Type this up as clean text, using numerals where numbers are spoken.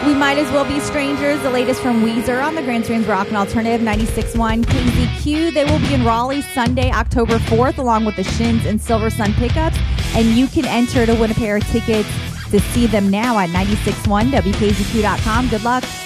We Might As Well Be Strangers, the latest from Weezer on the Grand Streams Rock and Alternative 96.1 KZQ. They will be in Raleigh Sunday, October 4th, along with the Shins and Silver Sun Pickups. And you can enter to win a pair of tickets to see them now at 96.1 WKZQ.com. Good luck.